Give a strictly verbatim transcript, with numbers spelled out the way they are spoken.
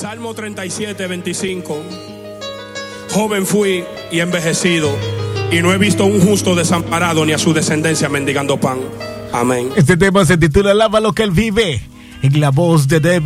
Salmo treinta y siete, veinticinco. Joven fui y envejecido, y no he visto un justo desamparado ni a su descendencia mendigando pan. Amén. Este tema se titula Alaba lo que él vive, en la voz de David.